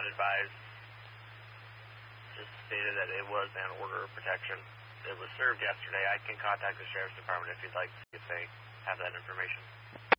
not advised. Just stated that it was an order of protection. It was served yesterday. I can contact the Sheriff's Department if you'd like to see if they have that information.